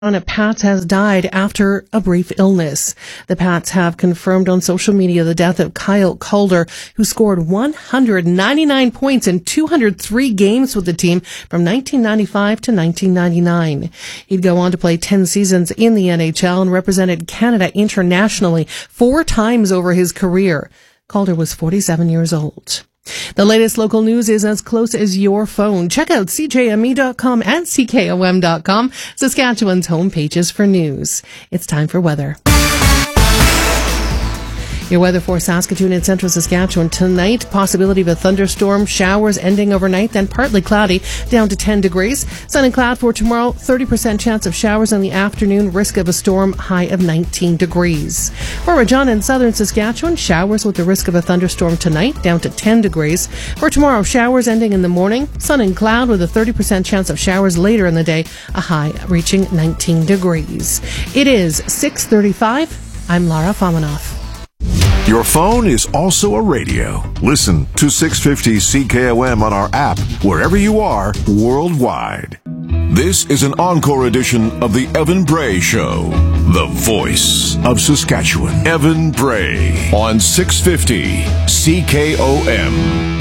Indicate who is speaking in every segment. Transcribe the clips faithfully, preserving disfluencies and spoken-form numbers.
Speaker 1: At Pats has died after a brief illness. The Pats have confirmed on social media the death of Kyle Calder, who scored one hundred ninety-nine points in two hundred three games with the team from nineteen ninety-five to nineteen ninety-nine. He'd go on to play ten seasons in the N H L and represented Canada internationally four times over his career. Calder was forty-seven years old. The latest local news is as close as your phone. Check out C J M E dot com and C K O M dot com, Saskatchewan's home pages for news. It's time for weather. Your weather for Saskatoon and central Saskatchewan tonight. Possibility of a thunderstorm, showers ending overnight, then partly cloudy, down to ten degrees. Sun and cloud for tomorrow, thirty percent chance of showers in the afternoon, risk of a storm, high of nineteen degrees. For Regina and southern Saskatchewan, showers with the risk of a thunderstorm tonight, down to ten degrees. For tomorrow, showers ending in the morning, sun and cloud with a thirty percent chance of showers later in the day, a high reaching nineteen degrees. It is six thirty-five. I'm Lara Famanoff.
Speaker 2: Your phone is also a radio. Listen to six fifty C K O M on our app wherever you are worldwide. This is an encore edition of the Evan Bray Show, the voice of Saskatchewan. Evan Bray on six fifty C K O M.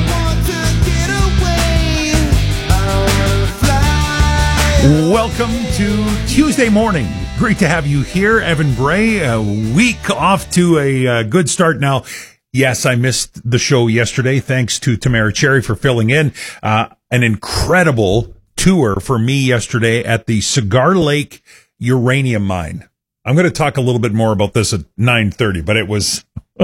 Speaker 3: Welcome to Tuesday morning. Great to have you here, Evan Bray. A week off to a uh, good start now. Yes, I missed the show yesterday. Thanks to Tamara Cherry for filling in. Uh, an incredible tour for me yesterday at the Cigar Lake uranium mine. I'm going to talk a little bit more about this at nine thirty, but it was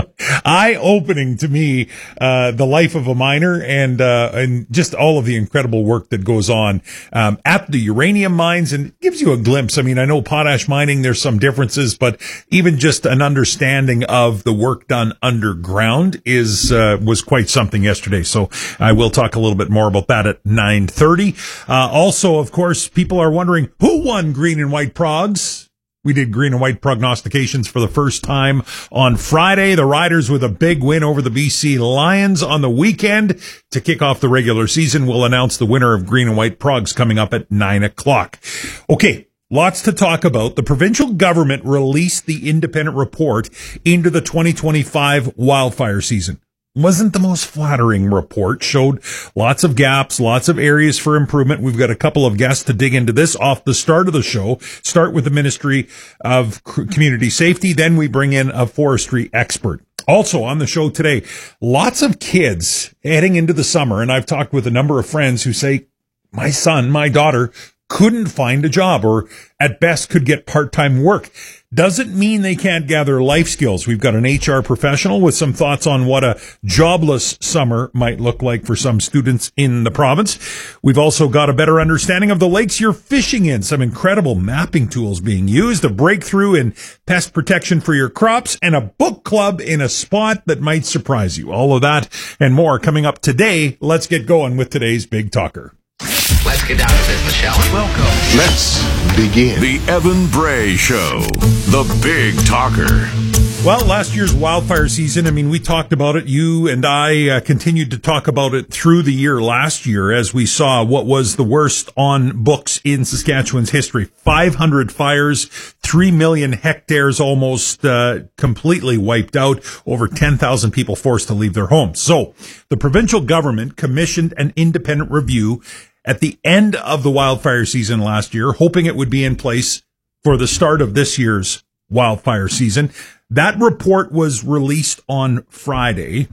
Speaker 3: eye-opening to me, uh, the life of a miner and, uh, and just all of the incredible work that goes on, um, at the uranium mines, and it gives you a glimpse. I mean, I know potash mining, there's some differences, but even just an understanding of the work done underground is, uh, was quite something yesterday. So I will talk a little bit more about that at nine thirty. Uh, also, of course, people are wondering who won Green and White Progs. We did green and white prognostications for the first time on Friday. The Riders with a big win over the B C Lions on the weekend to kick off the regular season. We'll announce the winner of green and white progs coming up at nine o'clock. Okay, lots to talk about. The provincial government released the independent report into the twenty twenty-five wildfire season. Wasn't the most flattering report, showed lots of gaps, lots of areas for improvement. We've got a couple of guests to dig into this off the start of the show. Start with the Ministry of Community Safety, then we bring in a forestry expert. Also on the show today, lots of kids heading into the summer, and I've talked with a number of friends who say, my son, my daughter couldn't find a job, or at best could get part-time work. Doesn't mean they can't gather life skills. We've got an H R professional with some thoughts on what a jobless summer might look like for some students in the province. We've also got a better understanding of the lakes you're fishing in, some incredible mapping tools being used, a breakthrough in pest protection for your crops, and a book club in a spot that might surprise you. All of that and more coming up today. Let's get going with today's Big Talker.
Speaker 4: Let's get down to business, shall we? Welcome.
Speaker 2: Let's begin. The Evan Bray Show, the Big Talker.
Speaker 3: Well, last year's wildfire season, I mean, we talked about it. You and I uh, continued to talk about it through the year last year as we saw what was the worst on books in Saskatchewan's history. five hundred fires, three million hectares almost uh, completely wiped out, over ten thousand people forced to leave their homes. So the provincial government commissioned an independent review at the end of the wildfire season last year, hoping it would be in place for the start of this year's wildfire season. That report was released on Friday.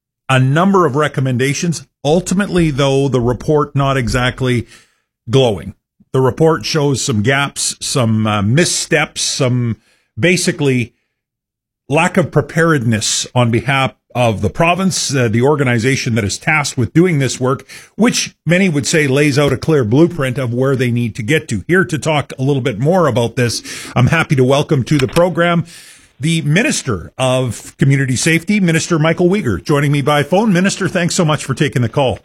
Speaker 3: A number of recommendations. Ultimately, though, the report not exactly glowing. The report shows some gaps, some uh, missteps, some basically lack of preparedness on behalf of the province, uh, the organization that is tasked with doing this work, which many would say lays out a clear blueprint of where they need to get to. Here to talk a little bit more about this, I'm happy to welcome to the program the Minister of Community Safety, Minister Michael Uyghur, joining me by phone. Minister, thanks so much for taking the call.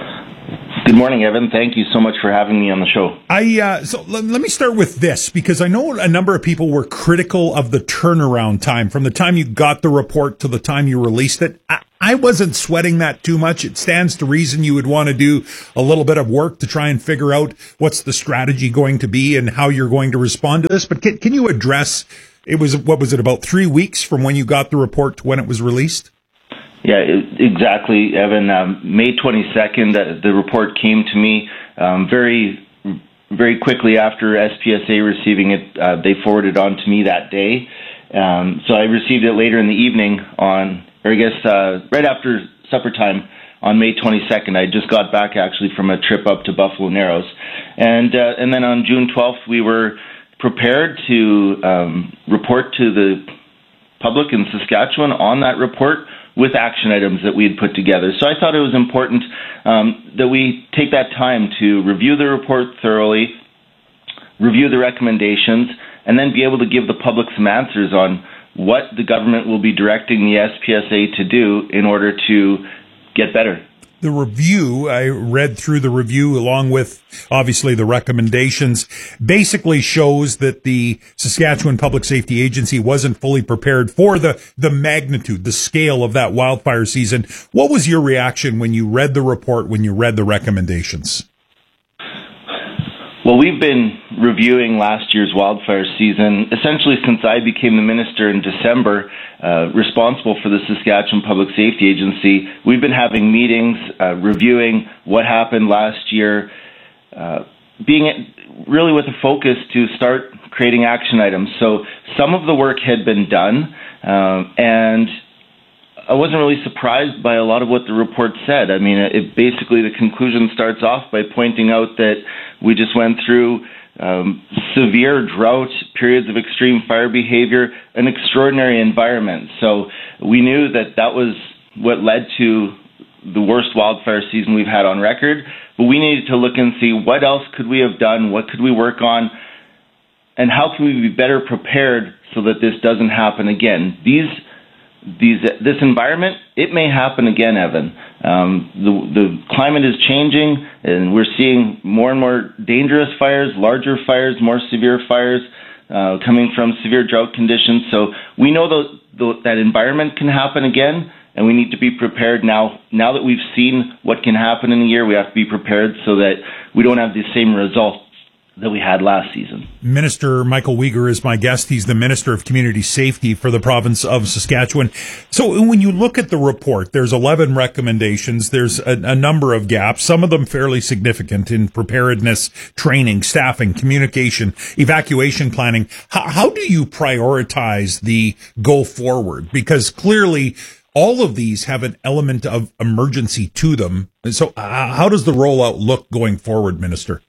Speaker 5: Good morning, Evan. Thank you so much for having me on the show.
Speaker 3: I uh, so let, let me start with this, because I know a number of people were critical of the turnaround time from the time you got the report to the time you released it. I, I wasn't sweating that too much. It stands to reason you would want to do a little bit of work to try and figure out what's the strategy going to be and how you're going to respond to this. But can, can you address, it was, what was it, about three weeks from when you got the report to when it was released?
Speaker 5: Yeah, exactly, Evan. Um, May twenty-second, uh, the report came to me um, very, very quickly after S P S A receiving it. Uh, they forwarded it on to me that day. Um, so I received it later in the evening on, or I guess uh, right after supper time on May twenty-second. I just got back actually from a trip up to Buffalo Narrows. And, uh, and then on June twelfth, we were prepared to um, report to the public in Saskatchewan on that report with action items that we had put together. So I thought it was important um, that we take that time to review the report thoroughly, review the recommendations, and then be able to give the public some answers on what the government will be directing the S P S A to do in order to get better.
Speaker 3: The review, I read through the review along with obviously the recommendations, basically shows that the Saskatchewan Public Safety Agency wasn't fully prepared for the, the magnitude, the scale of that wildfire season. What was your reaction when you read the report, when you read the recommendations?
Speaker 5: Well, we've been reviewing last year's wildfire season essentially since I became the minister in December, uh, responsible for the Saskatchewan Public Safety Agency. We've been having meetings, uh, reviewing what happened last year, uh, being really with a focus to start creating action items. So some of the work had been done, um, and I wasn't really surprised by a lot of what the report said. I mean, it basically, the conclusion starts off by pointing out that we just went through um, severe drought, periods of extreme fire behavior, an extraordinary environment. So we knew that that was what led to the worst wildfire season we've had on record, but we needed to look and see what else could we have done, what could we work on, and how can we be better prepared so that this doesn't happen again. These These, this environment, it may happen again, Evan. Um, the, the climate is changing, and we're seeing more and more dangerous fires, larger fires, more severe fires uh, coming from severe drought conditions. So we know the, the, that environment can happen again, and we need to be prepared now. Now that we've seen what can happen in a year, we have to be prepared so that we don't have the same results that we had last season.
Speaker 3: Minister Michael Weger is my guest. He's the Minister of Community Safety for the province of Saskatchewan. So when you look at the report, there's eleven recommendations. There's a, a number of gaps, some of them fairly significant in preparedness, training, staffing, communication, evacuation planning. How, how do you prioritize the go forward? Because clearly all of these have an element of emergency to them. And so uh, how does the rollout look going forward, Minister?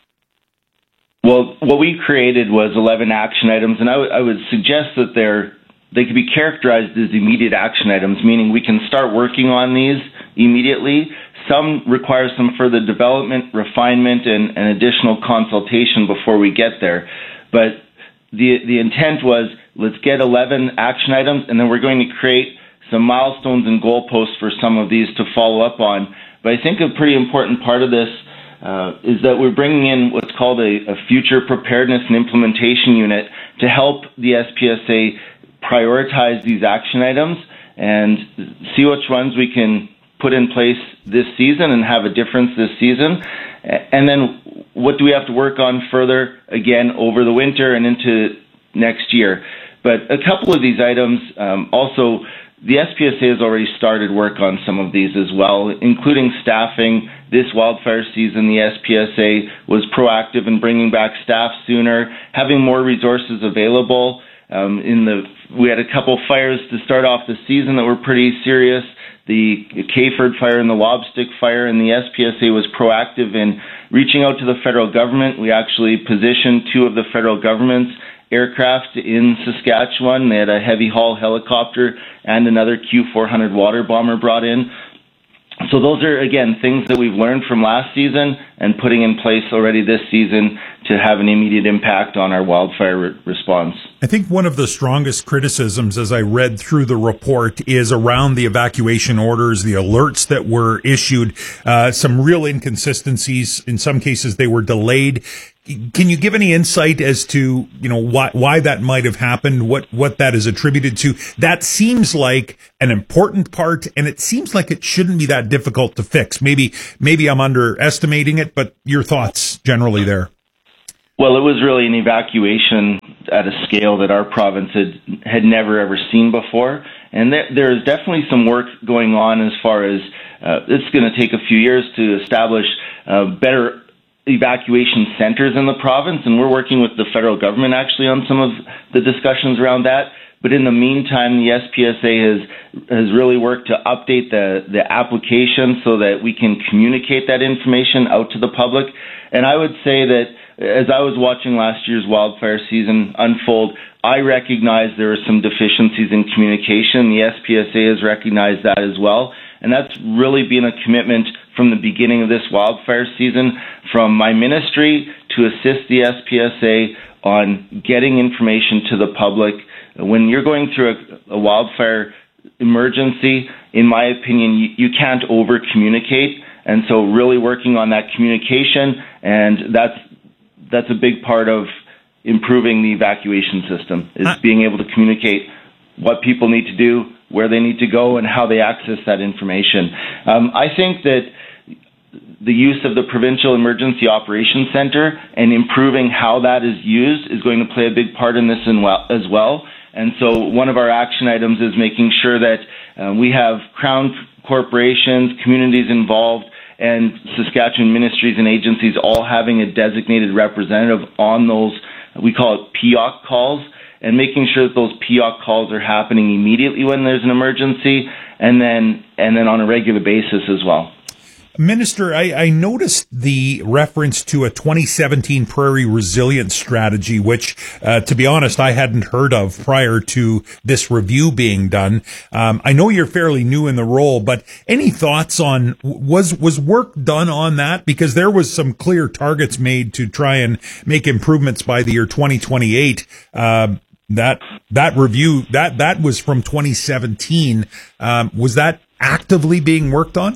Speaker 5: Well, what we created was eleven action items, and I, w- I would suggest that they're, they could be characterized as immediate action items, meaning we can start working on these immediately. Some require some further development, refinement, and, and additional consultation before we get there. But the the intent was, let's get eleven action items, and then we're going to create some milestones and goalposts for some of these to follow up on. But I think a pretty important part of this Uh, is that we're bringing in what's called a, a future preparedness and implementation unit to help the S P S A prioritize these action items and see which ones we can put in place this season and have a difference this season. And then what do we have to work on further, again, over the winter and into next year. But a couple of these items um, also, the S P S A has already started work on some of these as well, including staffing. This wildfire season, the S P S A was proactive in bringing back staff sooner, having more resources available. Um, in the we had a couple fires to start off the season that were pretty serious. The Kayford fire and the Lobstick fire, and the S P S A was proactive in reaching out to the federal government. We actually positioned two of the federal government's aircraft in Saskatchewan. They had a heavy haul helicopter and another Q four hundred water bomber brought in. So those are, again, things that we've learned from last season and putting in place already this season to have an immediate impact on our wildfire re- response.
Speaker 3: I think one of the strongest criticisms as I read through the report is around the evacuation orders, the alerts that were issued, uh, some real inconsistencies. In some cases, they were delayed. can you give any insight as to, you know, why why that might have happened, what what that is attributed to? That seems like an important part, and it seems like it shouldn't be that difficult to fix. Maybe maybe I'm underestimating it, but your thoughts generally there.
Speaker 5: Well, it was really an evacuation at a scale that our province had, had never ever seen before. And there, there is definitely some work going on as far as uh, it's going to take a few years to establish uh, better evacuation centers in the province. And we're working with the federal government actually on some of the discussions around that. But in the meantime, the S P S A has has really worked to update the, the application so that we can communicate that information out to the public. And I would say that as I was watching last year's wildfire season unfold, I recognized there were some deficiencies in communication. The S P S A has recognized that as well. And that's really been a commitment from the beginning of this wildfire season from my ministry to assist the S P S A on getting information to the public. When you're going through a, a wildfire emergency, in my opinion, you, you can't over-communicate. And so really working on that communication, and that's that's a big part of improving the evacuation system, is being able to communicate what people need to do, where they need to go, and how they access that information. Um, I think that the use of the Provincial Emergency Operations Center and improving how that is used is going to play a big part in this as well. And so one of our action items is making sure that uh, we have Crown corporations, communities involved, and Saskatchewan ministries and agencies all having a designated representative on those, we call it P O C calls, and making sure that those P O C calls are happening immediately when there's an emergency, and then and then on a regular basis as well.
Speaker 3: Minister, I, I noticed the reference to a twenty seventeen Prairie Resilience Strategy, which, uh, to be honest, I hadn't heard of prior to this review being done. Um, I know you're fairly new in the role, but any thoughts on, was was work done on that? Because there was some clear targets made to try and make improvements by the year twenty twenty-eight. Uh, that that review, that, that was from twenty seventeen. Um, was that actively being worked on?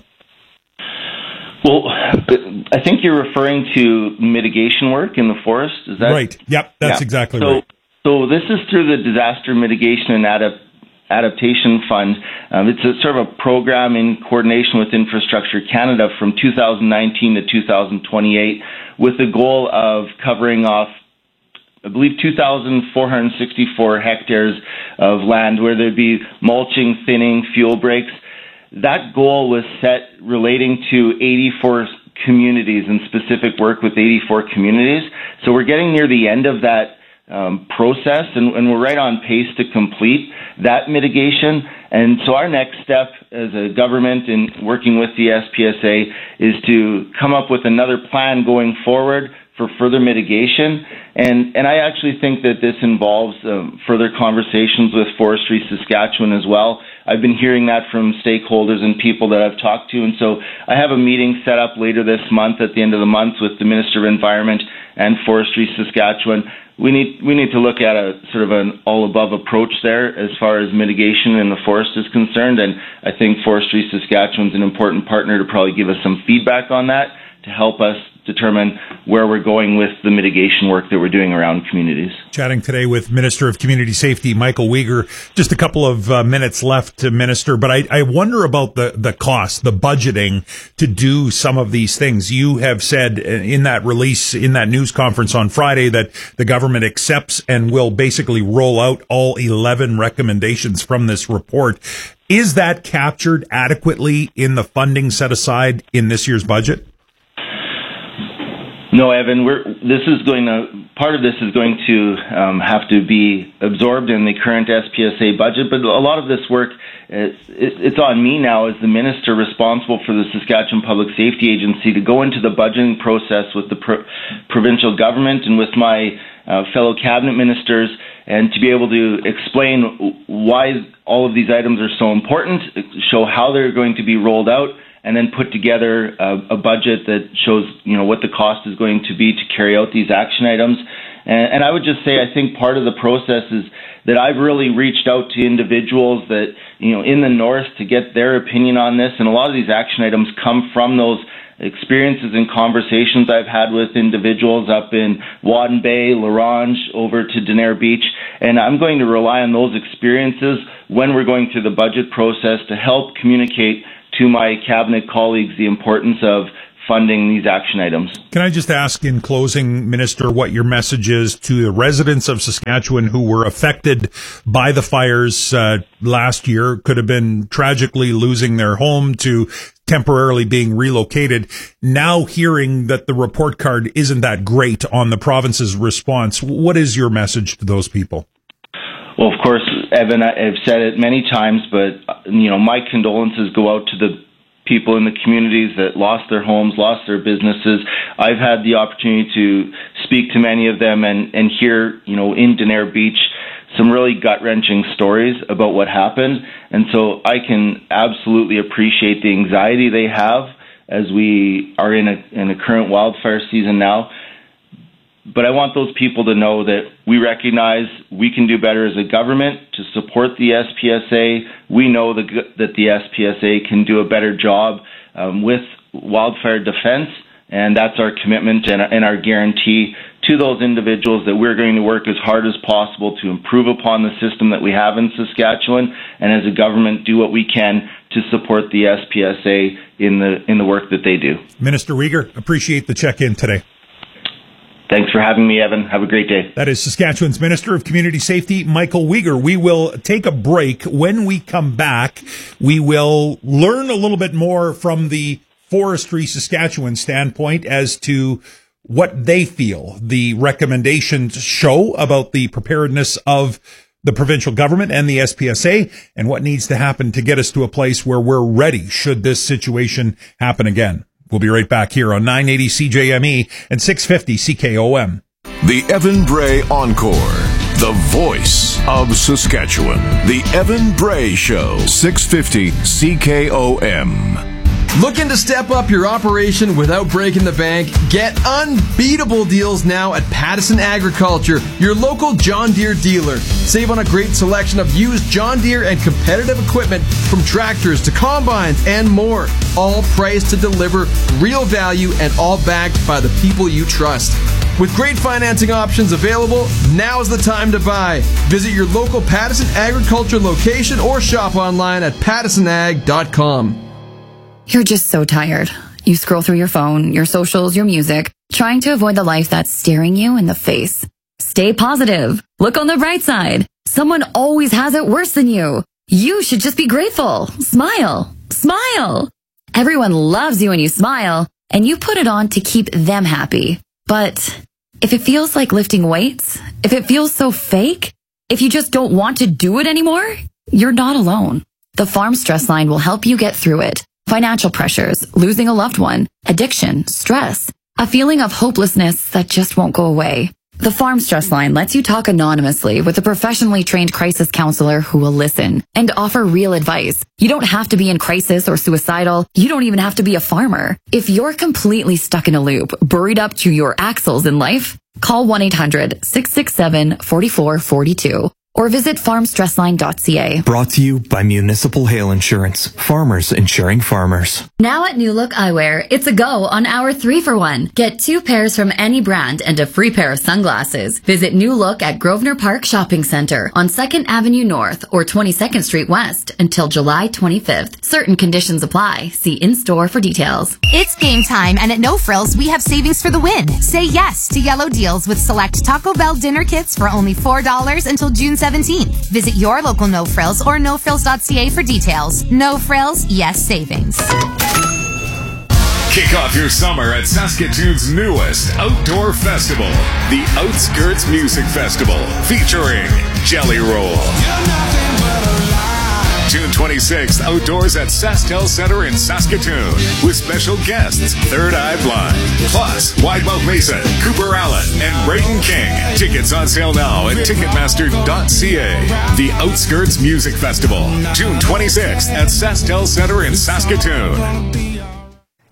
Speaker 5: Well, I think you're referring to mitigation work in the forest. Is that
Speaker 3: right? Yep, that's yeah. exactly
Speaker 5: so,
Speaker 3: right.
Speaker 5: So this is through the Disaster Mitigation and Adap- Adaptation Fund. Um, it's a sort of a program in coordination with Infrastructure Canada from two thousand nineteen to two thousand twenty-eight, with the goal of covering off, I believe, two thousand four hundred sixty-four hectares of land where there'd be mulching, thinning, fuel breaks. That goal was set relating to eighty-four communities and specific work with eighty-four communities. So we're getting near the end of that um, process, and, and we're right on pace to complete that mitigation. And so our next step as a government in working with the S P S A is to come up with another plan going forward for further mitigation. And, and I actually think that this involves um, further conversations with Forestry Saskatchewan as well. I've been hearing that from stakeholders and people that I've talked to. And so I have a meeting set up later this month at the end of the month with the Minister of Environment and Forestry Saskatchewan. We need we need to look at a sort of an all-above approach there as far as mitigation in the forest is concerned. And I think Forestry Saskatchewan's an important partner to probably give us some feedback on that to help us determine where we're going with the mitigation work that we're doing around communities.
Speaker 3: Chatting today with Minister of Community Safety, Michael Weger. Just a couple of uh, minutes left to Minister, but I, I wonder about the, the cost, the budgeting to do some of these things. You have said in that release, in that news conference on Friday, that the government accepts and will basically roll out all eleven recommendations from this report. Is that captured adequately in the funding set aside in this year's budget?
Speaker 5: No, Evan, we're, this is going to, part of this is going to um, have to be absorbed in the current S P S A budget, but a lot of this work, it's, it's on me now as the minister responsible for the Saskatchewan Public Safety Agency to go into the budgeting process with the pro- provincial government and with my uh, fellow cabinet ministers, and to be able to explain why all of these items are so important, show how they're going to be rolled out, and then put together a, a budget that shows, you know, what the cost is going to be to carry out these action items. And, and I would just say, I think part of the process is that I've really reached out to individuals that, you know, in the north to get their opinion on this. And a lot of these action items come from those experiences and conversations I've had with individuals up in Wadden Bay, Larange, over to Denair Beach, and I'm going to rely on those experiences when we're going through the budget process to help communicate to my cabinet colleagues the importance of funding these action items.
Speaker 3: Can I just ask in closing, Minister, what your message is to the residents of Saskatchewan who were affected by the fires uh, last year, could have been tragically losing their home to temporarily being relocated, now hearing that the report card isn't that great on the province's response? What is your message to those people?
Speaker 5: Well, of course, Evan, I've said it many times, but, you know, my condolences go out to the people in the communities that lost their homes, lost their businesses. I've had the opportunity to speak to many of them and, and hear, you know, in Denair Beach, some really gut-wrenching stories about what happened. And so I can absolutely appreciate the anxiety they have as we are in a, in a current wildfire season now. But I want those people to know that we recognize we can do better as a government to support the S P S A. We know the, that the S P S A can do a better job um, with wildfire defense, and that's our commitment and, and our guarantee to those individuals that we're going to work as hard as possible to improve upon the system that we have in Saskatchewan, and as a government do what we can to support the S P S A in the in the work that they do.
Speaker 3: Minister Uyghur, appreciate the check-in today.
Speaker 5: Thanks for having me, Evan. Have a great day.
Speaker 3: That is Saskatchewan's Minister of Community Safety, Michael Uyghur. We will take a break. When we come back, we will learn a little bit more from the Forestry Saskatchewan standpoint as to what they feel the recommendations show about the preparedness of the provincial government and the S P S A, and what needs to happen to get us to a place where we're ready should this situation happen again. We'll be right back here on nine eighty C J M E and six fifty C K O M.
Speaker 2: The Evan Bray Encore, the voice of Saskatchewan. The Evan Bray Show, six fifty C K O M.
Speaker 6: Looking to step up your operation without breaking the bank? Get unbeatable deals now at Pattison Agriculture, your local John Deere dealer. Save on a great selection of used John Deere and competitive equipment, from tractors to combines and more. All priced to deliver real value and all backed by the people you trust. With great financing options available, now's the time to buy. Visit your local Pattison Agriculture location or shop online at pattison ag dot com.
Speaker 7: You're just so tired. You scroll through your phone, your socials, your music, trying to avoid the life that's staring you in the face. Stay positive. Look on the bright side. Someone always has it worse than you. You should just be grateful. Smile. Smile. Everyone loves you when you smile, and you put it on to keep them happy. But if it feels like lifting weights, if it feels so fake, if you just don't want to do it anymore, you're not alone. The Farm Stress Line will help you get through it. Financial pressures, losing a loved one, addiction, stress, a feeling of hopelessness that just won't go away. The Farm Stress Line lets you talk anonymously with a professionally trained crisis counselor who will listen and offer real advice. You don't have to be in crisis or suicidal. You don't even have to be a farmer. If you're completely stuck in a loop, buried up to your axles in life, call one eight hundred, six six seven, four four four two. Or visit farm stress line dot c a.
Speaker 8: Brought to you by Municipal Hail Insurance. Farmers insuring farmers.
Speaker 7: Now at New Look Eyewear, it's a go on our three for one. Get two pairs from any brand and a free pair of sunglasses. Visit New Look at Grosvenor Park Shopping Center on second Avenue North or twenty-second Street West until July twenty-fifth. Certain conditions apply. See in-store for details.
Speaker 9: It's game time, and at No Frills, we have savings for the win. Say yes to yellow deals with select Taco Bell dinner kits for only four dollars until June seventeenth. Visit your local No Frills or no frills dot c a for details. No Frills, yes savings.
Speaker 10: Kick off your summer at Saskatoon's newest outdoor festival, the Outskirts Music Festival, featuring Jelly Roll. June twenty-sixth, outdoors at SaskTel Center in Saskatoon, with special guests Third Eye Blind, plus Widemouth Mason, Cooper Allen, and Braden King. Tickets on sale now at ticketmaster dot c a. The Outskirts Music Festival, June twenty-sixth at SaskTel Center in Saskatoon.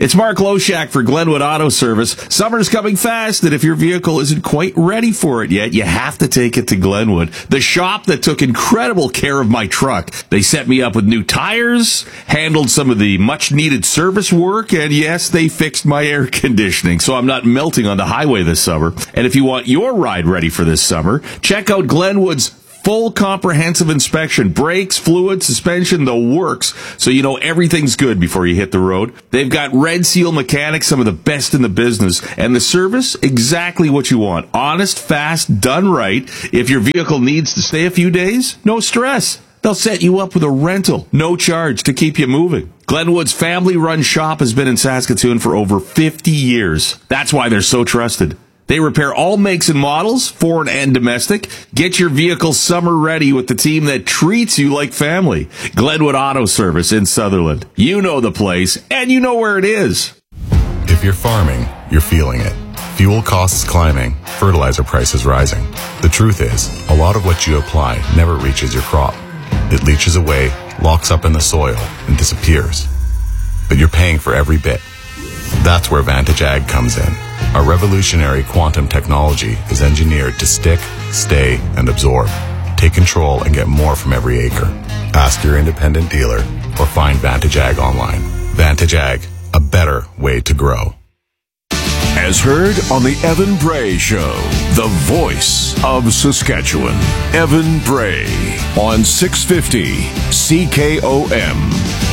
Speaker 11: It's Mark Loshak for Glenwood Auto Service. Summer's coming fast, and if your vehicle isn't quite ready for it yet, you have to take it to Glenwood, the shop that took incredible care of my truck. They set me up with new tires, handled some of the much-needed service work, and yes, they fixed my air conditioning, so I'm not melting on the highway this summer. And if you want your ride ready for this summer, check out Glenwood's full comprehensive inspection, brakes, fluid, suspension, the works, so you know everything's good before you hit the road. They've got Red Seal mechanics, some of the best in the business, and the service, exactly what you want. Honest, fast, done right. If your vehicle needs to stay a few days, no stress. They'll set you up with a rental, no charge to keep you moving. Glenwood's family-run shop has been in Saskatoon for over fifty years. That's why they're so trusted. They repair all makes and models, foreign and domestic. Get your vehicle summer ready with the team that treats you like family. Glenwood Auto Service in Sutherland. You know the place, and you know where it is.
Speaker 12: If you're farming, you're feeling it. Fuel costs climbing, fertilizer prices rising. The truth is, a lot of what you apply never reaches your crop. It leaches away, locks up in the soil, and disappears. But you're paying for every bit. That's where Vantage Ag comes in. Our revolutionary quantum technology is engineered to stick, stay, and absorb. Take control and get more from every acre. Ask your independent dealer or find Vantage Ag online. Vantage Ag, a better way to grow.
Speaker 2: As heard on the Evan Bray Show, the voice of Saskatchewan. Evan Bray on six fifty C K O M.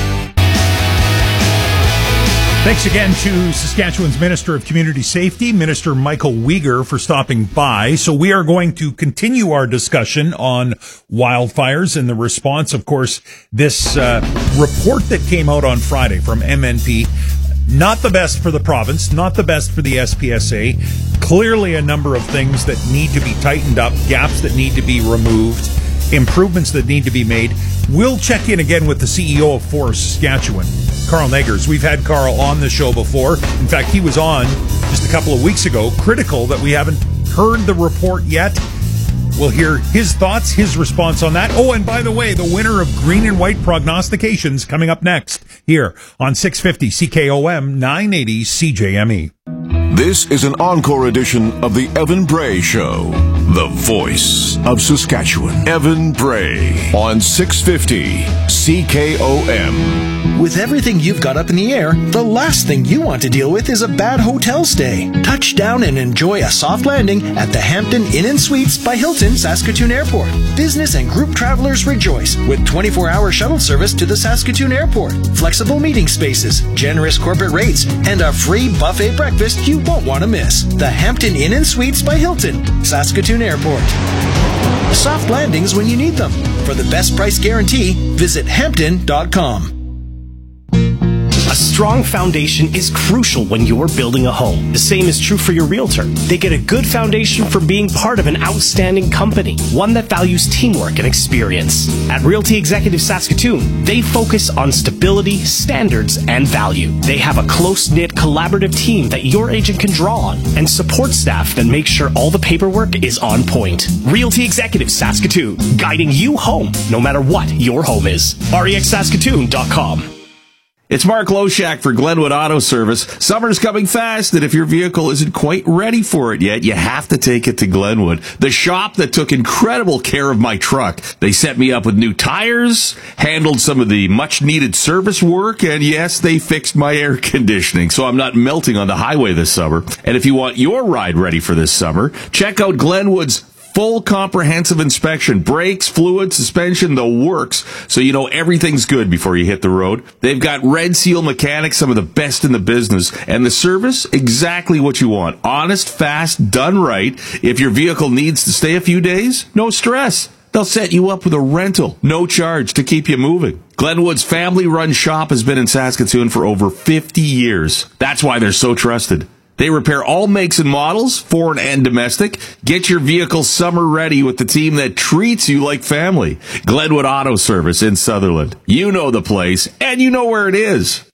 Speaker 3: Thanks again to Saskatchewan's Minister of Community Safety, Minister Michael Uyghur, for stopping by. So we are going to continue our discussion on wildfires and the response. Of course, this uh, report that came out on Friday from M N P, not the best for the province, not the best for the S P S A. Clearly a number of things that need to be tightened up, gaps that need to be removed, improvements that need to be made. We'll check in again with the C E O of Forest Saskatchewan, Carl Negers. We've had Carl on the show before. In fact, he was on just a couple of weeks ago, critical that we haven't heard the report yet. We'll hear his thoughts, his response on that. Oh, and by the way, the winner of Green and White Prognostications coming up next here on six fifty C K O M, nine eighty C J M E.
Speaker 2: This is an encore edition of the Evan Bray Show, the voice of Saskatchewan. Evan Bray on six fifty C K O M.
Speaker 13: With everything you've got up in the air, the last thing you want to deal with is a bad hotel stay. Touch down and enjoy a soft landing at the Hampton Inn and Suites by Hilton Saskatoon Airport. Business and group travelers rejoice with twenty-four hour shuttle service to the Saskatoon Airport, flexible meeting spaces, generous corporate rates, and a free buffet breakfast you won't want to miss. The Hampton Inn and Suites by Hilton, Saskatoon Airport. Soft landings when you need them. For the best price guarantee, visit hampton dot com.
Speaker 14: A strong foundation is crucial when you're building a home. The same is true for your realtor. They get a good foundation from being part of an outstanding company, one that values teamwork and experience. At Realty Executive Saskatoon, they focus on stability, standards, and value. They have a close-knit, collaborative team that your agent can draw on, and support staff that make sure all the paperwork is on point. Realty Executive Saskatoon, guiding you home, no matter what your home is. R E X saskatoon dot com.
Speaker 11: It's Mark Loshak for Glenwood Auto Service. Summer's coming fast, and if your vehicle isn't quite ready for it yet, you have to take it to Glenwood, the shop that took incredible care of my truck. They set me up with new tires, handled some of the much-needed service work, and yes, they fixed my air conditioning, so I'm not melting on the highway this summer. And if you want your ride ready for this summer, check out Glenwood's full comprehensive inspection, brakes, fluid, suspension, the works, so you know everything's good before you hit the road. They've got Red Seal mechanics, some of the best in the business, and the service, exactly what you want. Honest, fast, done right. If your vehicle needs to stay a few days, no stress. They'll set you up with a rental, no charge to keep you moving. Glenwood's family-run shop has been in Saskatoon for over fifty years. That's why they're so trusted. They repair all makes and models, foreign and domestic. Get your vehicle summer ready with the team that treats you like family. Glenwood Auto Service in Sutherland. You know the place, and you know where it is.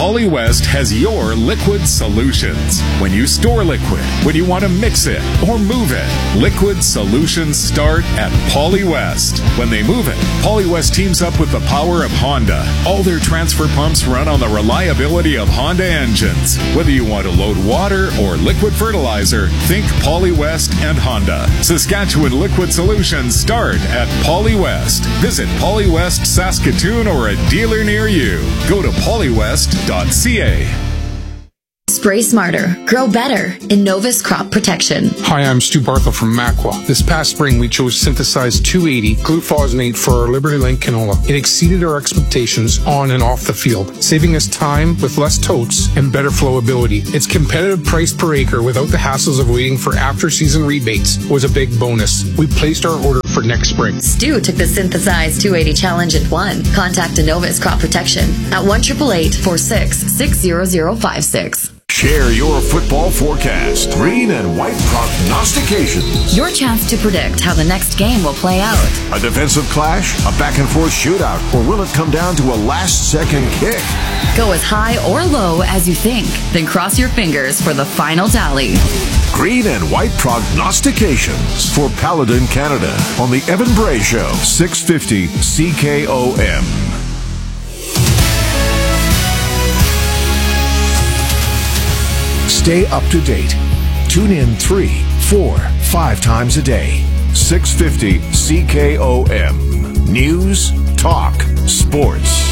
Speaker 10: Polywest has your liquid solutions. When you store liquid, when you want to mix it or move it, liquid solutions start at Polywest. When they move it, Polywest teams up with the power of Honda. All their transfer pumps run on the reliability of Honda engines. Whether you want to load water or liquid fertilizer, think Polywest and Honda. Saskatchewan liquid solutions start at Polywest. Visit Polywest Saskatoon or a dealer near you. Go to polywest dot c a.
Speaker 7: Spray smarter, grow better. Innovus Crop Protection.
Speaker 15: Hi, I'm Stu Barthel from Macwa. This past spring, we chose synthesized two eighty glufosinate for our Liberty Link canola. It exceeded our expectations on and off the field, saving us time with less totes and better flowability. Its competitive price per acre without the hassles of waiting for after-season rebates was a big bonus. We placed our order for next spring.
Speaker 7: Stu took the synthesized two eighty challenge and won. Contact Innovus Crop Protection at one eight eight eight, four six, six zero zero five six.
Speaker 2: Share your football forecast. Green and white prognostications.
Speaker 7: Your chance to predict how the next game will play out.
Speaker 2: A defensive clash? A back-and-forth shootout? Or will it come down to a last-second kick?
Speaker 7: Go as high or low as you think. Then cross your fingers for the final tally.
Speaker 2: Green and white prognostications for Paladin Canada on the Evan Bray Show, six fifty C K O M. Stay up to date. Tune in three, four, five times a day. six fifty C K O M. News, talk, sports.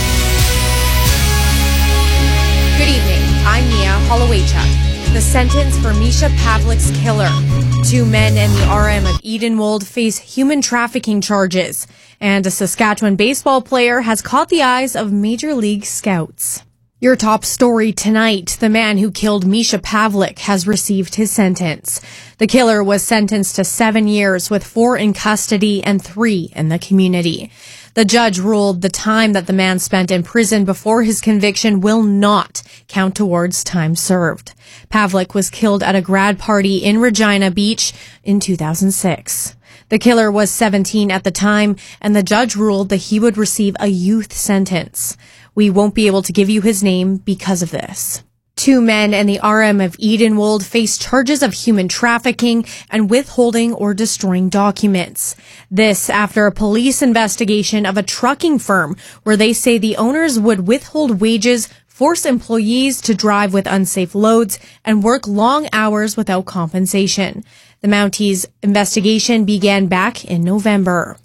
Speaker 16: Good evening. I'm Mia Hollowaychuk. The sentence for Misha Pavlik's killer. Two men and the R M of Edenwold face human trafficking charges. And a Saskatchewan baseball player has caught the eyes of Major League scouts. Your top story tonight, the man who killed Misha Pavlik has received his sentence. The killer was sentenced to seven years with four in custody and three in the community. The judge ruled the time that the man spent in prison before his conviction will not count towards time served. Pavlik was killed at a grad party in Regina Beach in two thousand six. The killer was seventeen at the time, and the judge ruled that he would receive a youth sentence. We won't be able to give you his name because of this. Two men and the R M of Edenwold face charges of human trafficking and withholding or destroying documents. This after a police investigation of a trucking firm where they say the owners would withhold wages, force employees to drive with unsafe loads, and work long hours without compensation. The Mounties investigation began back in November.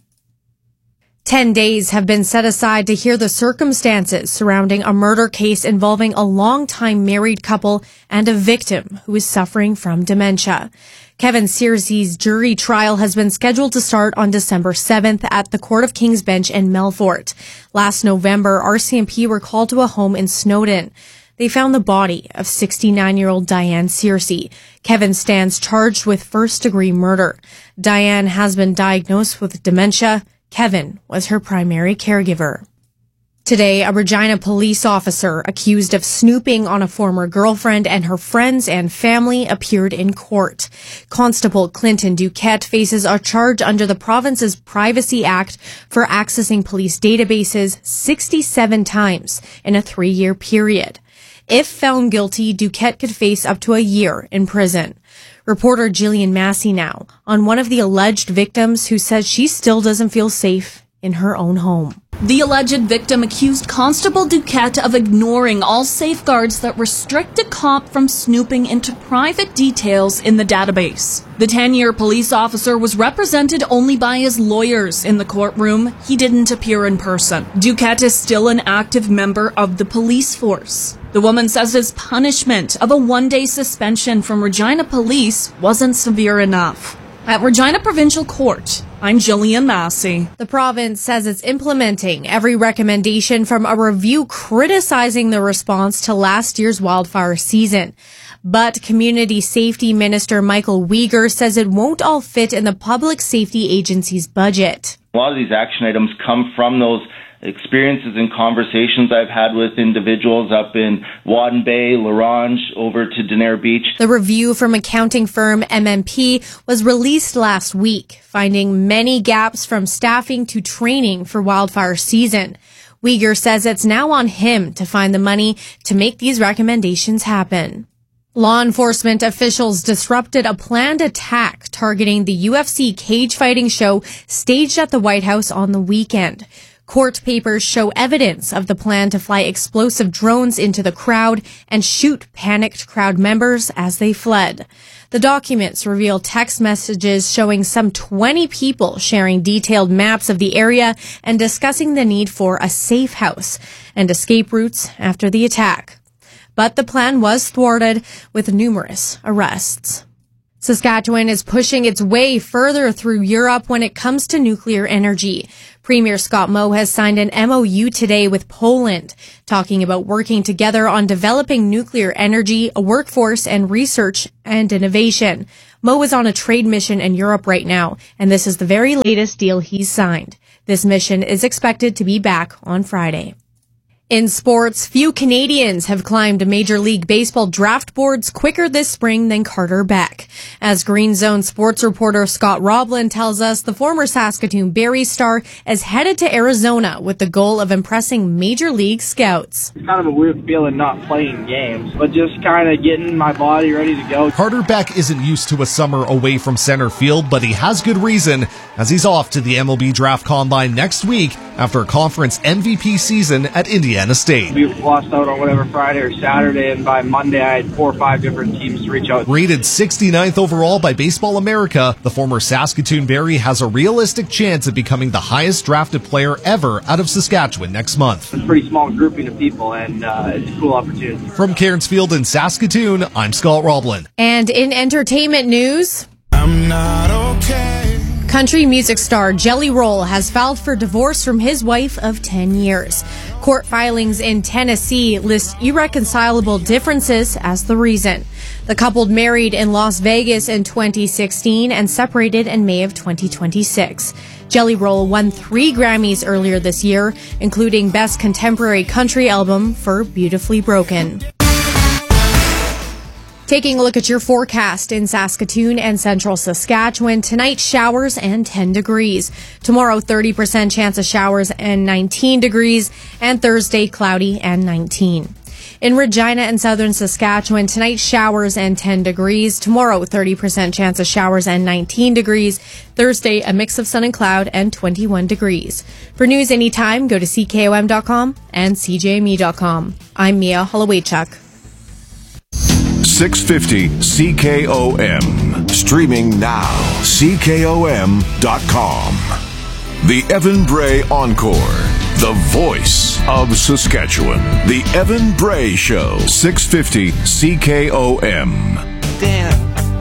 Speaker 16: Ten days have been set aside to hear the circumstances surrounding a murder case involving a long-time married couple and a victim who is suffering from dementia. Kevin Searcy's jury trial has been scheduled to start on December seventh at the Court of King's Bench in Melfort. Last November, R C M P were called to a home in Snowdon. They found the body of sixty-nine-year-old Diane Searcy. Kevin stands charged with first-degree murder. Diane has been diagnosed with dementia. Kevin was her primary caregiver. Today, a Regina police officer accused of snooping on a former girlfriend and her friends and family appeared in court. Constable Clinton Duquette faces a charge under the province's Privacy Act for accessing police databases sixty-seven times in a three-year period. If found guilty, Duquette could face up to a year in prison. Reporter Jillian Massey now on one of the alleged victims who says she still doesn't feel safe in her own home.
Speaker 17: The alleged victim accused Constable Duquette of ignoring all safeguards that restrict a cop from snooping into private details in the database. The ten-year police officer was represented only by his lawyers in the courtroom. He didn't appear in person. Duquette is still an active member of the police force. The woman says his punishment of a one-day suspension from Regina Police wasn't severe enough. At Regina Provincial Court, I'm Jillian Massey.
Speaker 16: The province says it's implementing every recommendation from a review criticizing the response to last year's wildfire season. But Community Safety Minister Michael Uyghur says it won't all fit in the Public Safety Agency's budget.
Speaker 5: A lot of these action items come from those experiences and conversations I've had with individuals up in Wadden Bay, Larange, over to Denair Beach.
Speaker 16: The review from accounting firm M M P was released last week, finding many gaps from staffing to training for wildfire season. Uyghur says it's now on him to find the money to make these recommendations happen. Law enforcement officials disrupted a planned attack targeting the U F C cage fighting show staged at the White House on the weekend. Court papers show evidence of the plan to fly explosive drones into the crowd and shoot panicked crowd members as they fled. The documents reveal text messages showing some twenty people sharing detailed maps of the area and discussing the need for a safe house and escape routes after the attack. But the plan was thwarted with numerous arrests. Saskatchewan is pushing its way further through Europe when it comes to nuclear energy. Premier Scott Moe has signed an M O U today with Poland, talking about working together on developing nuclear energy, a workforce, and research and innovation. Moe is on a trade mission in Europe right now, and this is the very latest deal he's signed. This mission is expected to be back on Friday. In sports, few Canadians have climbed Major League Baseball draft boards quicker this spring than Carter Beck. As Green Zone sports reporter Scott Roblin tells us, the former Saskatoon Berry star is headed to Arizona with the goal of impressing Major League scouts.
Speaker 18: It's kind of a weird feeling not playing games, but just kind of getting my body ready to go.
Speaker 19: Carter Beck isn't used to a summer away from center field, but he has good reason as he's off to the M L B Draft Combine next week after a conference M V P season at Indiana State.
Speaker 18: We lost out on whatever Friday or Saturday, and by Monday I had four or five different teams to reach out.
Speaker 19: Rated sixty-ninth overall by Baseball America, the former Saskatoon Berry has a realistic chance of becoming the highest drafted player ever out of Saskatchewan next month.
Speaker 18: It's a pretty small grouping of people, and uh, it's a cool opportunity.
Speaker 19: From Cairns Field in Saskatoon, I'm Scott Roblin.
Speaker 16: And in entertainment news,
Speaker 20: I'm not okay.
Speaker 16: Country music star Jelly Roll has filed for divorce from his wife of ten years. Court filings in Tennessee list irreconcilable differences as the reason. The couple married in Las Vegas in twenty sixteen and separated in May of twenty twenty-six. Jelly Roll won three Grammys earlier this year, including Best Contemporary Country Album for Beautifully Broken. Taking a look at your forecast in Saskatoon and central Saskatchewan. Tonight, showers and ten degrees. Tomorrow, thirty percent chance of showers and nineteen degrees. And Thursday, cloudy and nineteen. In Regina and southern Saskatchewan, tonight, showers and ten degrees. Tomorrow, thirty percent chance of showers and nineteen degrees. Thursday, a mix of sun and cloud and twenty-one degrees. For news anytime, go to C K O M dot com and C J M E dot com. I'm Mia Holowaychuk.
Speaker 2: six fifty C K O M. Streaming now. C K O M dot com. The Evan Bray Encore. The voice of Saskatchewan. The Evan Bray Show. six fifty C K O M.
Speaker 20: Damn.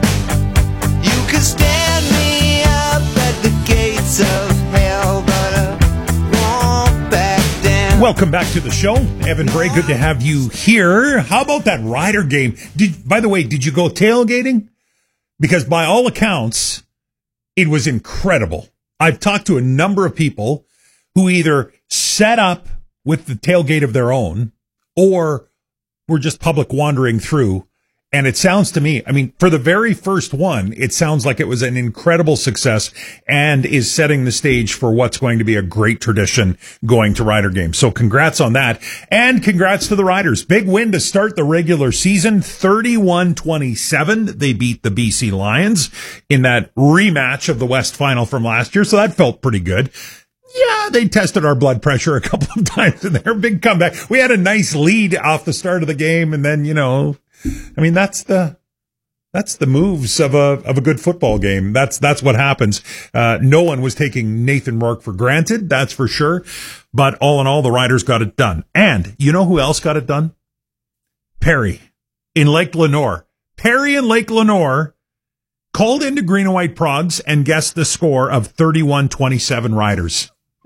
Speaker 20: You could stand me up at the gates of hell, but I won't back down.
Speaker 3: Welcome back to the show. Evan Bray, good to have you here. How about that Rider game? Did, by the way, did you go tailgating? Because by all accounts, it was incredible. I've talked to a number of people who either set up with the tailgate of their own or were just public wandering through. And it sounds to me, I mean, for the very first one, it sounds like it was an incredible success and is setting the stage for what's going to be a great tradition going to Rider games. So congrats on that. And congrats to the Riders. Big win to start the regular season, thirty-one twenty-seven. They beat the B C Lions in that rematch of the West Final from last year. So that felt pretty good. Yeah, they tested our blood pressure a couple of times in there. Big comeback. We had a nice lead off the start of the game, and then, you know, I mean, that's the that's the moves of a of a good football game. That's that's what happens. Uh, no one was taking Nathan Rourke for granted, that's for sure. But all in all, the Riders got it done. And you know who else got it done? Perry in Lake Lenore. Perry in Lake Lenore called into Green and White Progs and guessed the score of thirty-one twenty-seven Riders.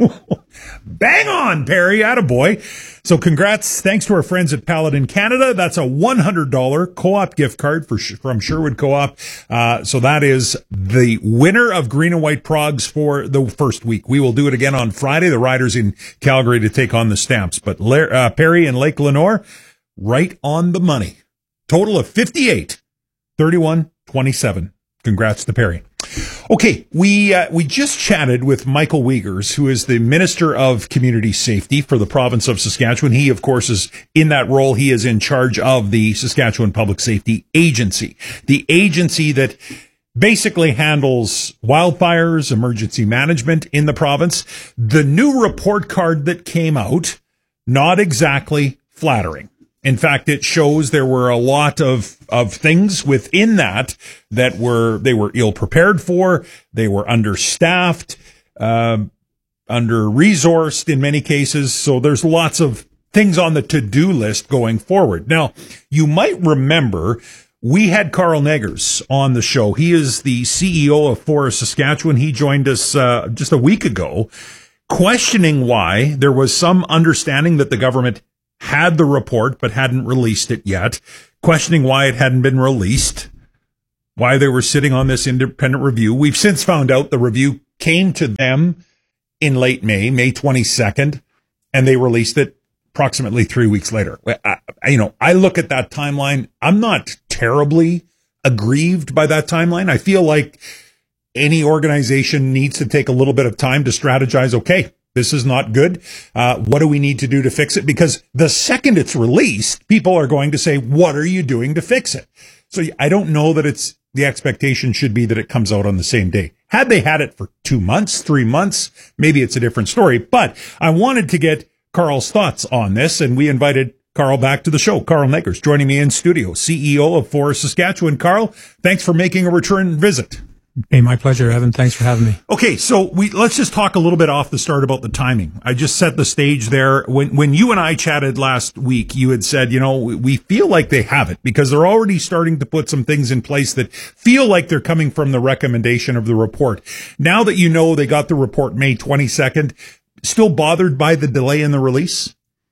Speaker 3: Bang on, Perry. Attaboy. So congrats. Thanks to our friends at Paladin Canada. That's a one hundred dollars co-op gift card for from Sherwood Co-op. Uh, so that is the winner of Green and White Progs for the first week. We will do it again on Friday. The Riders in Calgary to take on the Stamps. But uh, Perry and Lake Lenore, right on the money. Total of fifty-eight. thirty-one twenty-seven. Congrats to Perry. Okay, we uh, we just chatted with Michael Wiegers, who is the Minister of Community Safety for the province of Saskatchewan. He, of course, is in that role. He is in charge of the Saskatchewan Public Safety Agency, the agency that basically handles wildfires, emergency management in the province. The new report card that came out, not exactly flattering. In fact, it shows there were a lot of, of things within that that were, they were ill prepared for. They were understaffed, uh, under-resourced in many cases. So there's lots of things on the to-do list going forward. Now, you might remember we had Carl Neggers on the show. He is the C E O of Forest Saskatchewan. He joined us, uh, just a week ago, questioning why there was some understanding that the government had the report but hadn't released it yet, questioning why it hadn't been released, why they were sitting on this independent review. We've since found out the review came to them in late May, May twenty-second, and they released it approximately three weeks later. I, you know, I look at that timeline. I'm not terribly aggrieved by that timeline. I feel like any organization needs to take a little bit of time to strategize. Okay, this is not good. Uh, what do we need to do to fix it? Because the second it's released, people are going to say, what are you doing to fix it? So I don't know that it's, the expectation should be that it comes out on the same day. Had they had it for two months, three months, maybe it's a different story. But I wanted to get Carl's thoughts on this, and we invited Carl back to the show. Carl Neggers joining me in studio, C E O of Forest Saskatchewan. Carl, thanks for making a return visit.
Speaker 21: Hey, my pleasure, Evan. Thanks for having me.
Speaker 3: Okay, so we let's just talk a little bit off the start about the timing. I just set the stage there. When when you and I chatted last week, you had said, you know, we feel like they have it because they're already starting to put some things in place that feel like they're coming from the recommendation of the report. Now that you know they got the report May twenty-second, still bothered by the delay in the release?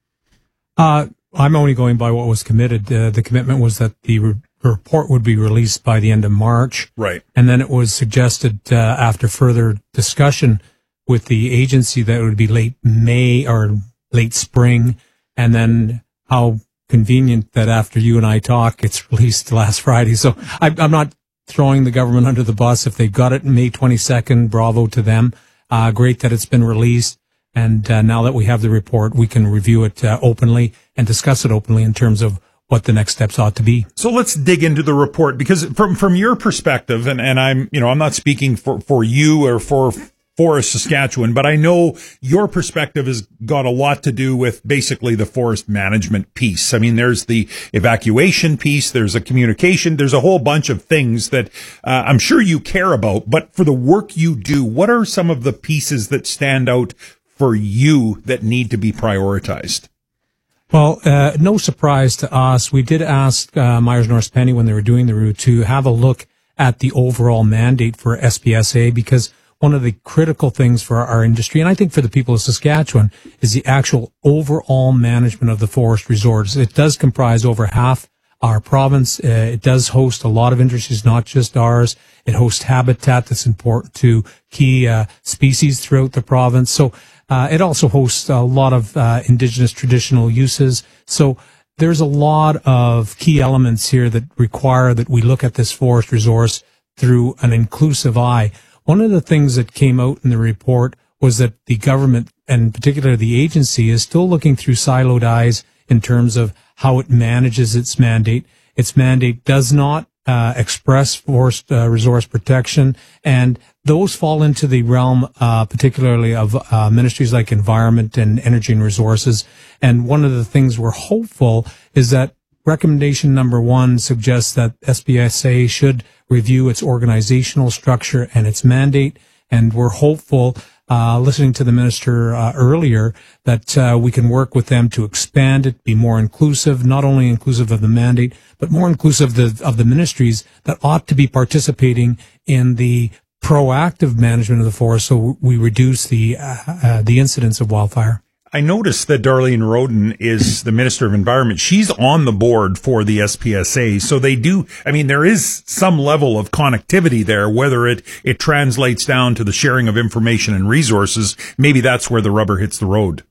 Speaker 21: Uh, I'm only going by what was committed. Uh, the commitment was that the re- report would be released by the end of March.
Speaker 3: Right.
Speaker 21: And then it was suggested uh, after further discussion with the agency that it would be late May or late spring. And then how convenient that after you and I talk, it's released last Friday. So I, I'm not throwing the government under the bus. If they got it May twenty-second, bravo to them. Uh, great that it's been released. And uh, now that we have the report, we can review it uh, openly and discuss it openly in terms of what the next steps ought to be.
Speaker 3: So let's dig into the report, because from from your perspective, and, and I'm, you know, I'm not speaking for, for you or for Forest Saskatchewan, but I know your perspective has got a lot to do with basically the forest management piece. I mean, there's the evacuation piece, there's a communication, there's a whole bunch of things that uh, I'm sure you care about, but for the work you do, what are some of the pieces that stand out for you that need to be prioritized?
Speaker 21: Well, uh, no surprise to us. We did ask uh, Myers Norris Penny when they were doing the route to have a look at the overall mandate for S P S A, because one of the critical things for our industry, and I think for the people of Saskatchewan, is the actual overall management of the forest resources. It does comprise over half our province. Uh, it does host a lot of industries, not just ours. It hosts habitat that's important to key uh, species throughout the province. So Uh, it also hosts a lot of uh, indigenous traditional uses. So there's a lot of key elements here that require that we look at this forest resource through an inclusive eye. One of the things that came out in the report was that the government, and particularly the agency, is still looking through siloed eyes in terms of how it manages its mandate. Its mandate does not uh, express forest uh, resource protection, and those fall into the realm, uh, particularly of uh, ministries like Environment and Energy and Resources. And one of the things we're hopeful is that recommendation number one suggests that S P S A should review its organizational structure and its mandate. And we're hopeful, uh, listening to the minister uh, earlier, that uh, we can work with them to expand it, be more inclusive, not only inclusive of the mandate, but more inclusive of the, of the ministries that ought to be participating in the proactive management of the forest, so we reduce the uh, uh, the incidence of wildfire.
Speaker 3: I noticed that Darlene Roden is the Minister of Environment. She's on the board for the S P S A, so they do. I mean, there is some level of connectivity there. Whether it it translates down to the sharing of information and resources, maybe that's where the rubber hits the road.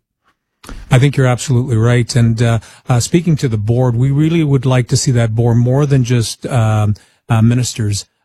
Speaker 21: I think you're absolutely right. And uh, uh, speaking to the board, we really would like to see that board more than just um, uh, ministers.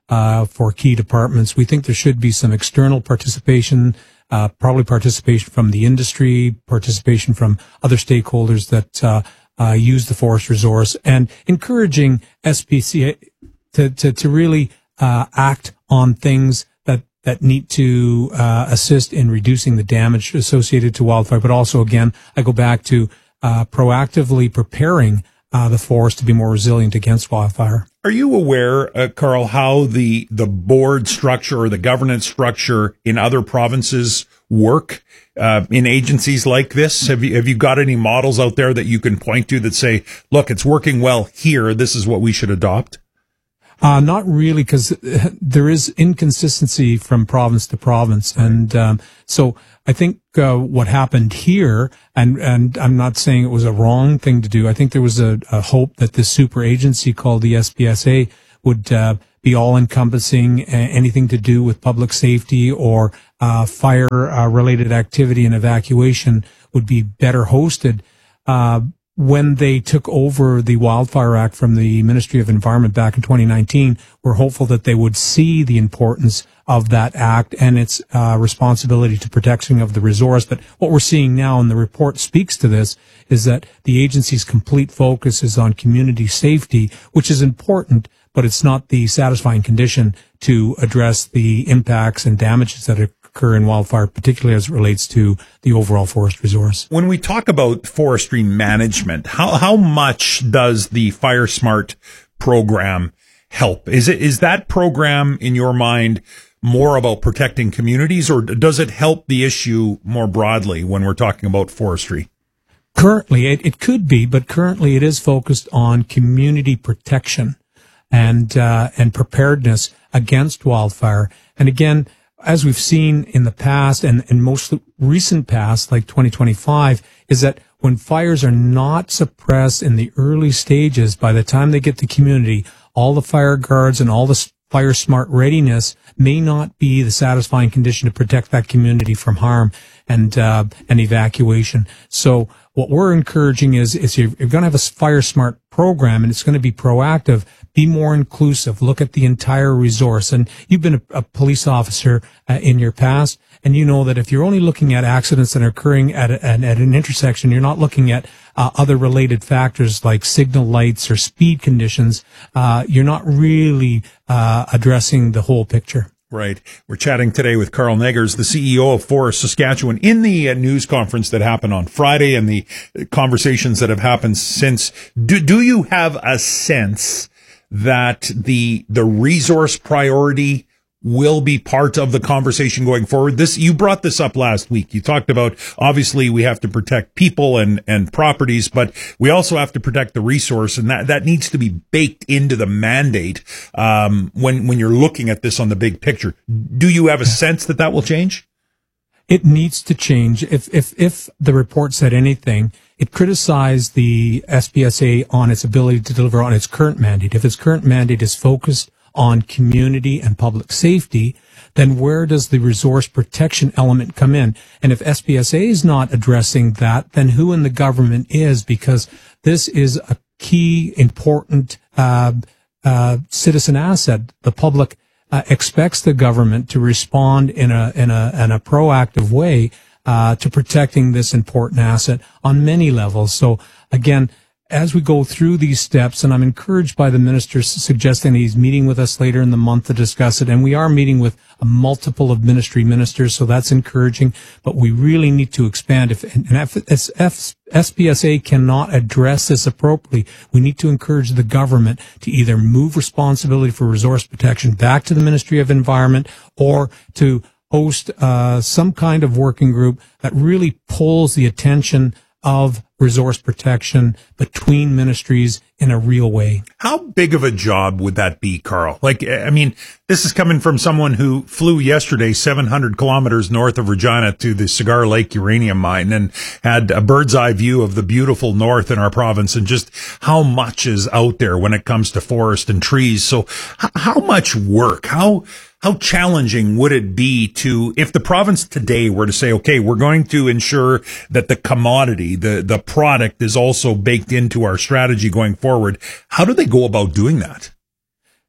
Speaker 21: uh, for key departments. We think there should be some external participation, uh, probably participation from the industry, participation from other stakeholders that uh, uh, use the forest resource, and encouraging S P C A to, to, to really uh, act on things that, that need to uh, assist in reducing the damage associated to wildfire. But also, again, I go back to uh, proactively preparing uh, the forest to be more resilient against wildfire.
Speaker 3: Are you aware, uh, Carl, how the, the board structure or the governance structure in other provinces work uh, in agencies like this? Have you, have you got any models out there that you can point to that say, look, it's working well here, this is what we should adopt?
Speaker 21: Uh, not really, because there is inconsistency from province to province. And um, so I think uh, what happened here, and, and I'm not saying it was a wrong thing to do, I think there was a, a hope that this super agency called the S P S A would uh, be all-encompassing, uh, anything to do with public safety or uh, fire-related activity and evacuation would be better hosted. Uh, When they took over the Wildfire Act from the Ministry of Environment back in twenty nineteen, we're hopeful that they would see the importance of that act and its uh, responsibility to protection of the resource. But what we're seeing now, and the report speaks to this, is that the agency's complete focus is on community safety, which is important, but it's not the satisfying condition to address the impacts and damages that are occur in wildfire, particularly as it relates to the overall forest resource.
Speaker 3: When we talk about forestry management, how how much does the Fire Smart program help? Is it is that program in your mind more about protecting communities, or does it help the issue more broadly when we're talking about forestry?
Speaker 21: Currently, it, it could be, but currently it is focused on community protection and uh, and preparedness against wildfire. And again, as we've seen in the past and in most recent past, like twenty twenty-five, is that when fires are not suppressed in the early stages, by the time they get to community, all the fire guards and all the fire smart readiness may not be the satisfying condition to protect that community from harm and uh, and evacuation. So what we're encouraging is, is you're, you're going to have a fire smart program, and it's going to be proactive. Be more inclusive. Look at the entire resource. And you've been a, a police officer uh, in your past, and you know that if you're only looking at accidents that are occurring at, a, at, at an intersection, you're not looking at uh, other related factors like signal lights or speed conditions. Uh, you're not really uh, addressing the whole picture.
Speaker 3: Right. We're chatting today with Carl Neggers, the C E O of Forest Saskatchewan, in the uh, news conference that happened on Friday and the conversations that have happened since. Do, do you have a sense that the the resource priority will be part of the conversation going forward? This, you brought this up last week. You talked about, obviously, we have to protect people and, and properties, but we also have to protect the resource, and that, that needs to be baked into the mandate um, when, when you're looking at this on the big picture. Do you have a sense that that will change?
Speaker 21: It needs to change. If, if, if the report said anything, it criticized the S P S A on its ability to deliver on its current mandate. If its current mandate is focused on community and public safety, then where does the resource protection element come in? And if S P S A is not addressing that, then who in the government is? Because this is a key, important uh, uh, citizen asset. The public uh, expects the government to respond in a in a in a proactive way uh, to protecting this important asset on many levels. So again, as we go through these steps, and I'm encouraged by the minister suggesting that he's meeting with us later in the month to discuss it, and we are meeting with a multiple of ministry ministers, so that's encouraging, but we really need to expand. If, and if S P S A cannot address this appropriately, we need to encourage the government to either move responsibility for resource protection back to the Ministry of Environment, or to host uh, some kind of working group that really pulls the attention of resource protection between ministries in a real way.
Speaker 3: How big of a job would that be, Carl? Like, I mean, this is coming from someone who flew yesterday seven hundred kilometers north of Regina to the Cigar Lake uranium mine and had a bird's eye view of the beautiful north in our province and just how much is out there when it comes to forest and trees. So h- how much work, how How challenging would it be to, if the province today were to say, okay, we're going to ensure that the commodity, the, the product is also baked into our strategy going forward. How do they go about doing that?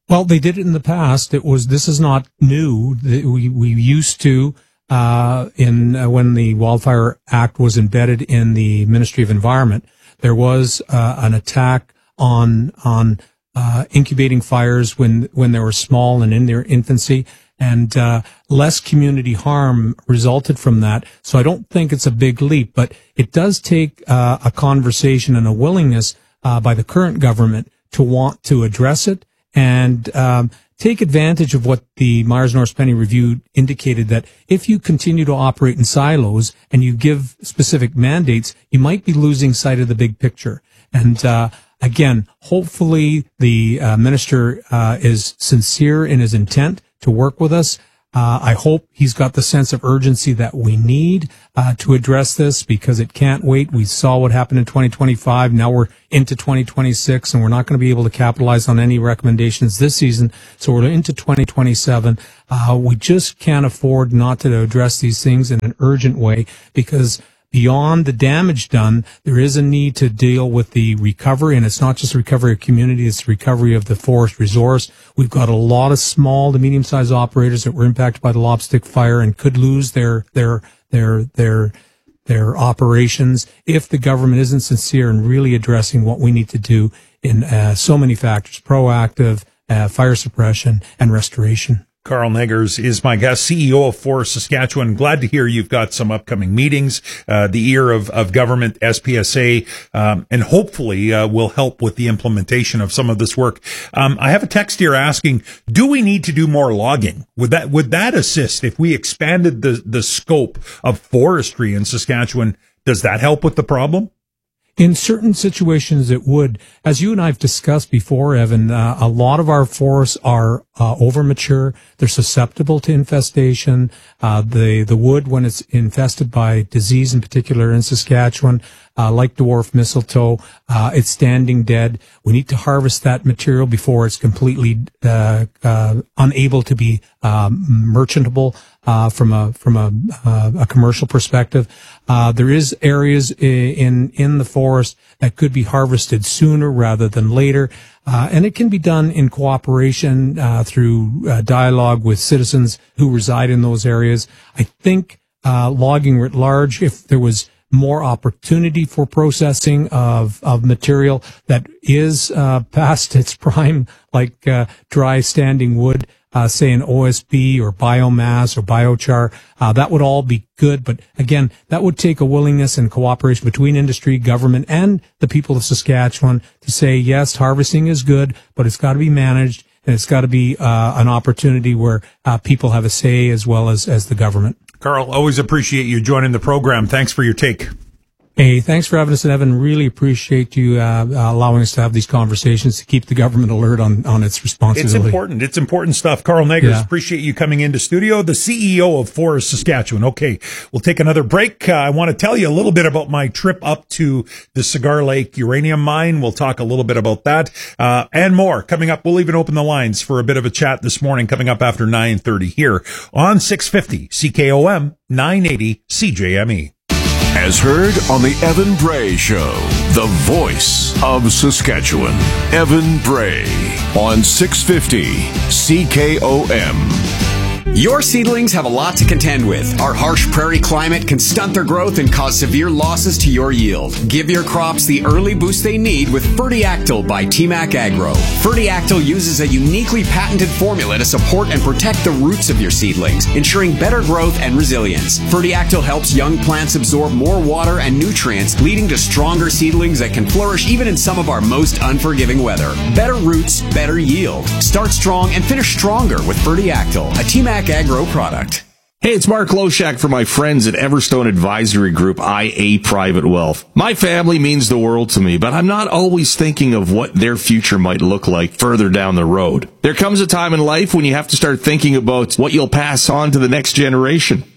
Speaker 21: Well, they did it in the past. It was, this is not new. We, we used to, uh, in, uh, when the Wildfire Act was embedded in the Ministry of Environment, there was, uh, an attack on, on, uh, incubating fires when, when they were small and in their infancy. And, uh, less community harm resulted from that. So I don't think it's a big leap, but it does take, uh, a conversation and a willingness, uh, by the current government to want to address it. And um, take advantage of what the Myers-Norris Penny review indicated, that if you continue to operate in silos and you give specific mandates, you might be losing sight of the big picture. And uh, again, hopefully the uh, minister uh, is sincere in his intent to work with us. Uh, I hope he's got the sense of urgency that we need uh, to address this, because it can't wait. We saw what happened in twenty twenty-five. Now we're into twenty twenty-six, and we're not going to be able to capitalize on any recommendations this season. So we're into twenty twenty-seven. Uh, we just can't afford not to address these things in an urgent way, because beyond the damage done, there is a need to deal with the recovery, and it's not just the recovery of community, it's the recovery of the forest resource. We've got a lot of small to medium-sized operators that were impacted by the Lopstick fire and could lose their, their, their, their, their operations if the government isn't sincere in really addressing what we need to do in uh, so many factors: proactive, uh, fire suppression, and restoration.
Speaker 3: Carl Neggers is my guest, C E O of Forest Saskatchewan. Glad to hear you've got some upcoming meetings, uh, the ear of, of government, S P S A, um, and hopefully uh, will help with the implementation of some of this work. Um, I have a text here asking, do we need to do more logging? Would that would that assist if we expanded the, the scope of forestry in Saskatchewan? Does that help with the problem?
Speaker 21: In certain situations, it would. As you and I have discussed before, Evan, uh, a lot of our forests are uh, over mature. They're susceptible to infestation. Uh, the the wood, when it's infested by disease, in particular in Saskatchewan, uh, like dwarf mistletoe, uh, it's standing dead. We need to harvest that material before it's completely uh, uh, unable to be um, merchantable. Uh, from a from a, uh, a commercial perspective, uh, there is areas in in the forest that could be harvested sooner rather than later, uh, and it can be done in cooperation uh, through uh, dialogue with citizens who reside in those areas. I think uh, logging writ large, if there was more opportunity for processing of of material that is uh, past its prime, like uh, dry standing wood. Uh, say an O S B or biomass or biochar, uh, that would all be good. But again, that would take a willingness and cooperation between industry, government, and the people of Saskatchewan to say, yes, harvesting is good, but it's got to be managed, and it's got to be uh, an opportunity where uh, people have a say as well as, as the government.
Speaker 3: Carl, always appreciate you joining the program. Thanks for your take.
Speaker 21: Hey, thanks for having us, Evan. Really appreciate you uh, allowing us to have these conversations to keep the government alert on, on its responsibility.
Speaker 3: It's important. It's important stuff. Carl Neggers,
Speaker 21: Yeah.
Speaker 3: appreciate you coming into studio, the C E O of Forest Saskatchewan. Okay, we'll take another break. Uh, I want to tell you a little bit about my trip up to the Cigar Lake uranium mine. We'll talk a little bit about that uh, and more. Coming up, we'll even open the lines for a bit of a chat this morning, coming up after nine thirty here on six fifty C K O M, nine eighty C J M E.
Speaker 2: As heard on the Evan Bray Show, the voice of Saskatchewan. Evan Bray on six fifty C K O M.
Speaker 1: Your seedlings have a lot to contend with. Our harsh prairie climate can stunt their growth and cause severe losses to your yield. Give your crops the early boost they need with Fertiactyl by T MAC Agro. Fertiactyl uses a uniquely patented formula to support and protect the roots of your seedlings, ensuring better growth and resilience. Fertiactyl helps young plants absorb more water and nutrients, leading to stronger seedlings that can flourish even in some of our most unforgiving weather. Better roots, better yield. Start strong and finish stronger with Fertiactyl, a T MAC Agro product.
Speaker 11: Hey, it's Mark Loshak from my friends at Everstone Advisory Group, I A Private Wealth. My family means the world to me, but I'm not always thinking of what their future might look like further down the road. There comes a time in life when you have to start thinking about what you'll pass on to the next generation.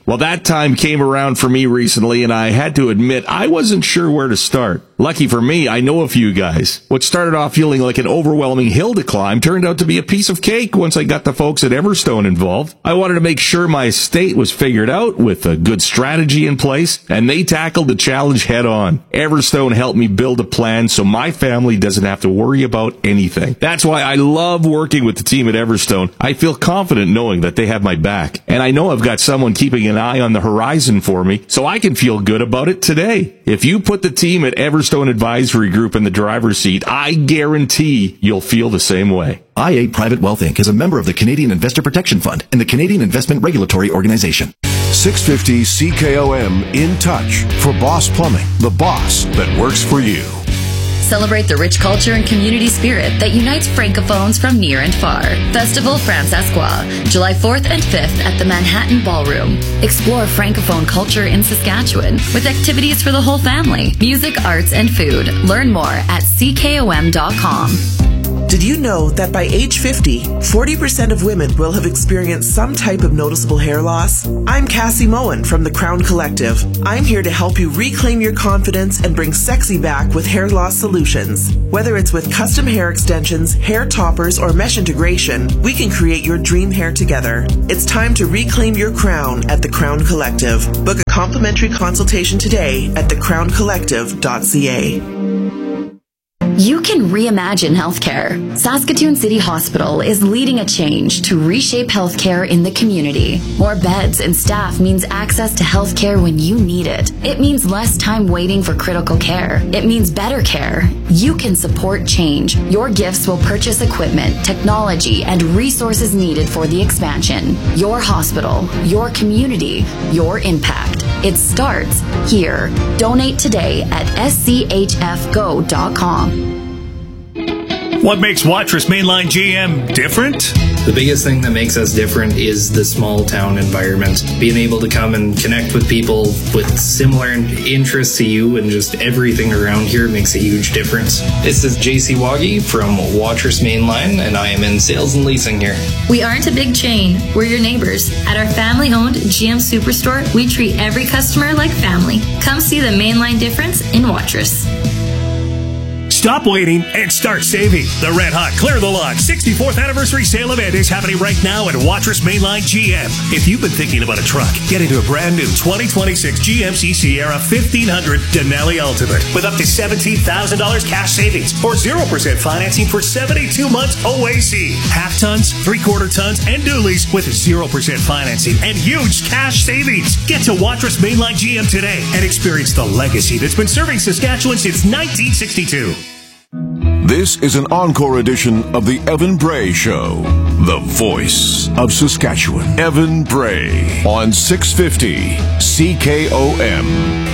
Speaker 11: Well, that time came around for me recently, and I had to admit I wasn't sure where to start. Lucky for me, I know a few guys. What started off feeling like an overwhelming hill to climb turned out to be a piece of cake once I got the folks at Everstone involved. I wanted to make sure my estate was figured out with a good strategy in place, and they tackled the challenge head on. Everstone helped me build a plan so my family doesn't have to worry about anything. That's why I love working with the team at Everstone. I feel confident knowing that they have my back, and I know I've got someone keeping an eye on the horizon for me, so I can feel good about it today. If you put the team at Everstone Advisory Group in the driver's seat, I guarantee you'll feel the same way.
Speaker 4: I eight Private Wealth Incorporated is a member of the Canadian Investor Protection Fund and the Canadian Investment Regulatory Organization.
Speaker 2: six fifty C K O M In Touch for Boss Plumbing, the boss that works for you.
Speaker 7: Celebrate the rich culture and community spirit that unites Francophones from near and far. Festival Francescois, July fourth and fifth at the Manhattan Ballroom. Explore Francophone culture in Saskatchewan with activities for the whole family, music, arts, and food. Learn more at C K O M dot com.
Speaker 22: Did you know that by age fifty, forty percent of women will have experienced some type of noticeable hair loss? I'm Cassie Moen from the Crown Collective. I'm here to help you reclaim your confidence and bring sexy back with hair loss solutions. Whether it's with custom hair extensions, hair toppers, or mesh integration, we can create your dream hair together. It's time to reclaim your crown at the Crown Collective. Book a complimentary consultation today at the crown collective dot c a.
Speaker 7: You can reimagine healthcare. Saskatoon City Hospital is leading a change to reshape healthcare in the community. More beds and staff means access to healthcare when you need it. It means less time waiting for critical care. It means better care. You can support change. Your gifts will purchase equipment, technology, and resources needed for the expansion. Your hospital, your community, your impact. It starts here. Donate today at s c h f go dot com.
Speaker 23: What makes Watrous Mainline G M different?
Speaker 24: The biggest thing that makes us different is the small town environment. Being able to come and connect with people with similar interests to you and just everything around here makes a huge difference. This is J C Waggy from Watrous Mainline, and I am in sales and leasing here.
Speaker 25: We aren't a big chain. We're your neighbors. At our family-owned G M Superstore, we treat every customer like family. Come see the Mainline difference in Watrous.
Speaker 23: Stop waiting and start saving. The Red Hot Clear the Lot sixty-fourth anniversary sale event is happening right now at Watrous Mainline G M. If you've been thinking about a truck, get into a brand new twenty twenty-six G M C Sierra fifteen hundred Denali Ultimate with up to seventeen thousand dollars cash savings or zero percent financing for seventy-two months O A C. Half tons, three-quarter tons, and dualies with zero percent financing and huge cash savings. Get to Watrous Mainline G M today and experience the legacy that's been serving Saskatchewan since nineteen sixty-two.
Speaker 2: This is an encore edition of the Evan Bray Show, the voice of Saskatchewan. Evan Bray on six fifty C K O M.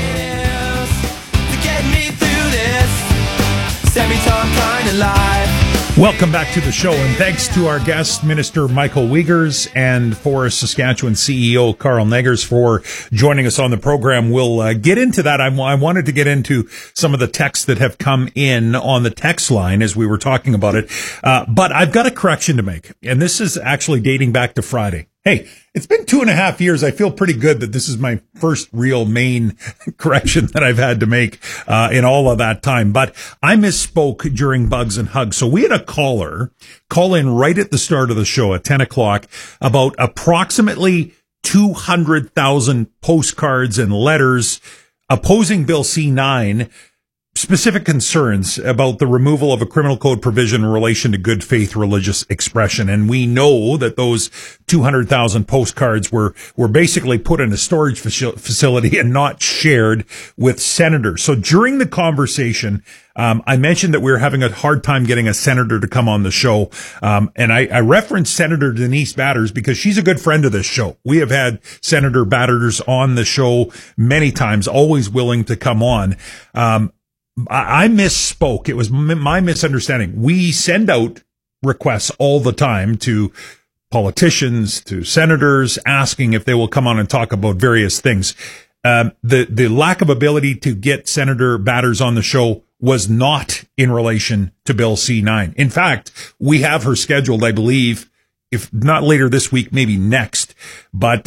Speaker 20: Get me through this semi-talk kind of life.
Speaker 3: Welcome back to the show, and thanks to our guest, Minister Michael Wiegers, and for Saskatchewan C E O Carl Negers for joining us on the program. We'll uh, get into that. I, I wanted to get into some of the texts that have come in on the text line as we were talking about it, uh, but I've got a correction to make, and this is actually dating back to Friday. Hey, it's been two and a half years. I feel pretty good that this is my first real main correction that I've had to make uh, in all of that time. But I misspoke during Bugs and Hugs. So we had a caller call in right at the start of the show at ten o'clock about approximately two hundred thousand postcards and letters opposing Bill C nine. Specific concerns about the removal of a criminal code provision in relation to good faith religious expression. And we know that those two hundred thousand postcards were, were basically put in a storage facility and not shared with senators. So during the conversation, um, I mentioned that we were having a hard time getting a senator to come on the show. Um, and I, I referenced Senator Denise Batters because she's a good friend of this show. We have had Senator Batters on the show many times, always willing to come on. Um, I misspoke. It was my misunderstanding. We send out requests all the time to politicians, to senators, asking if they will come on and talk about various things. Um, the, the lack of ability to get Senator Batters on the show was not in relation to Bill C nine. In fact, we have her scheduled, I believe, if not later this week, maybe next. But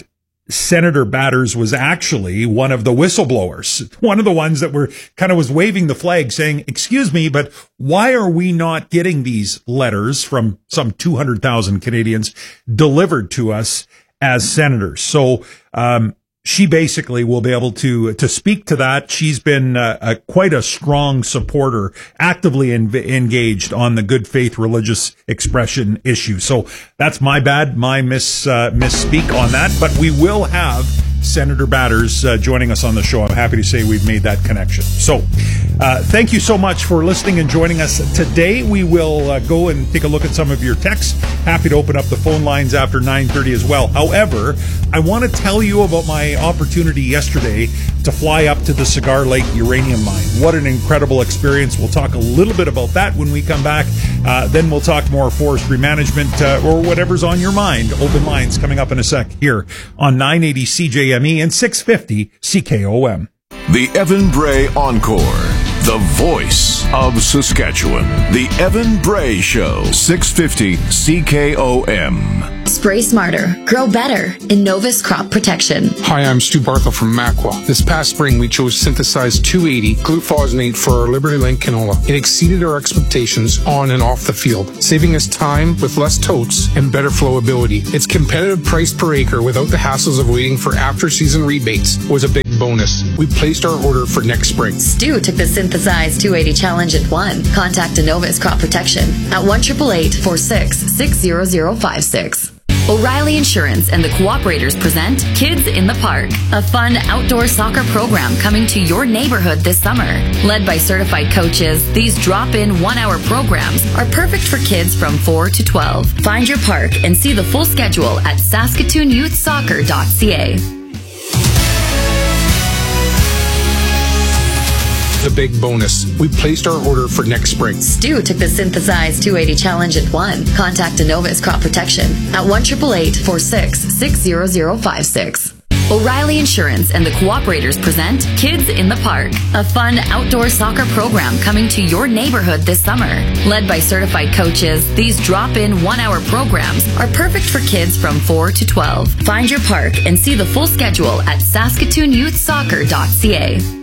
Speaker 3: Senator Batters was actually one of the whistleblowers, one of the ones that were kind of was waving the flag saying, excuse me, but why are we not getting these letters from some two hundred thousand Canadians delivered to us as senators? So, um, she basically will be able to to speak to that. She's been uh, a, quite a strong supporter, actively in, engaged on the good faith religious expression issue. So that's my bad, my miss uh, misspeak on that. But we will have Senator Batters uh, joining us on the show. I'm happy to say we've made that connection. So uh, thank you so much for listening and joining us today. We will uh, go and take a look at some of your texts. Happy to open up the phone lines after nine thirty as well. However, I want to tell you about my opportunity yesterday to fly up to the Cigar Lake uranium mine. What an incredible experience. We'll talk a little bit about that when we come back. Uh, then we'll talk more forestry management uh, or whatever's on your mind. Open lines coming up in a sec here on nine eighty C J M E and six fifty C K O M.
Speaker 2: The Evan Bray Encore, the voice of Saskatchewan. The Evan Bray Show, six fifty C K O M.
Speaker 7: Spray smarter, grow better. Innovis Crop Protection.
Speaker 15: Hi, I'm Stu Barthel from Makwa. This past spring, we chose synthesized two eighty glufosinate for our Liberty Link canola. It exceeded our expectations on and off the field, saving us time with less totes and better flowability. Its competitive price per acre without the hassles of waiting for after-season rebates was a big bonus. We placed our order for next spring.
Speaker 7: Stu took the synthesized two eighty challenge and won. Contact Innovis Crop Protection at one eight eight eight, four six, six zero zero five six. O'Reilly Insurance and the Cooperators present Kids in the Park, a fun outdoor soccer program coming to your neighborhood this summer. Led by certified coaches, these drop-in one-hour programs are perfect for kids from four to twelve. Find your park and see the full schedule at saskatoon youth soccer dot c a.
Speaker 15: The big bonus. We placed our order for next spring.
Speaker 7: Stu took the synthesized two eighty challenge and won. Contact Innovis Crop Protection at one eight eight eight, four six, six zero zero five six. O'Reilly Insurance and the Cooperators present Kids in the Park, a fun outdoor soccer program coming to your neighborhood this summer. Led by certified coaches, these drop-in one-hour programs are perfect for kids from four to twelve. Find your park and see the full schedule at saskatoon youth soccer dot c a.